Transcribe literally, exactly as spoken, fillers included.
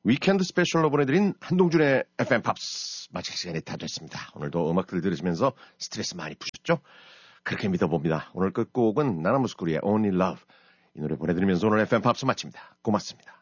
위켄드 스페셜로 보내드린 한동준의 에프엠 팝스 마칠 시간이 다 됐습니다. 오늘도 음악들 들으시면서 스트레스 많이 푸셨죠? 그렇게 믿어봅니다. 오늘 끝곡은 나나무스쿠리의 Only Love 이 노래 보내드리면서 오늘 에프엠 팝스 마칩니다. 고맙습니다.